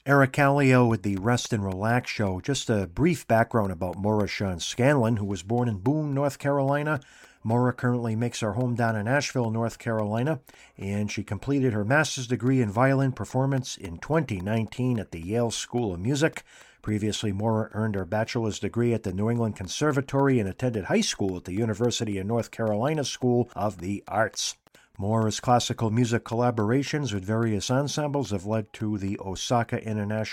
Eric Callio with the Rest and Relax Show. Just a brief background about Maura Shawn Scanlon, who was born in Boone, North Carolina. Maura currently makes her home down in Asheville, North Carolina, and she completed her master's degree in violin performance in 2019 at the Yale School of Music. Previously, Maura earned her bachelor's degree at the New England Conservatory and attended high school at the University of North Carolina School of the Arts. Maura's classical music collaborations with various ensembles have led to the Osaka International